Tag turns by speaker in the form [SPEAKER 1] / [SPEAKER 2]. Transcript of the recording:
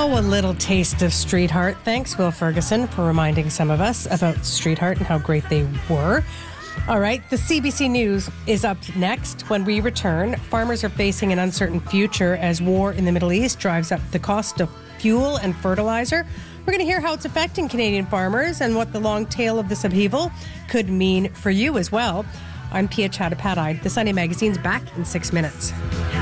[SPEAKER 1] Oh, a little taste of Street Heart. Thanks, Will Ferguson, for reminding some of us about Street Heart and how great they were. All right, the CBC News is up next. When we return, farmers are facing an uncertain future as war in the Middle East drives up the cost of fuel and fertilizer. We're going to hear how it's affecting Canadian farmers and what the long tail of this upheaval could mean for you as well. I'm Pia Chattopadhyay. The Sunday Magazine's back in 6 minutes.